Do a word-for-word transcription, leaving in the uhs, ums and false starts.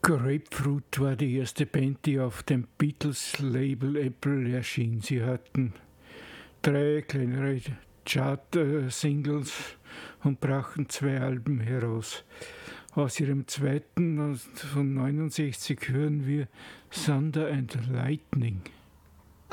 Grapefruit war die erste Band, die auf dem Beatles-Label Apple erschien. Sie hatten drei kleinere Chart-Singles und brachten zwei Alben heraus. Aus ihrem zweiten von neunundsechzig hören wir Thunder and Lightning.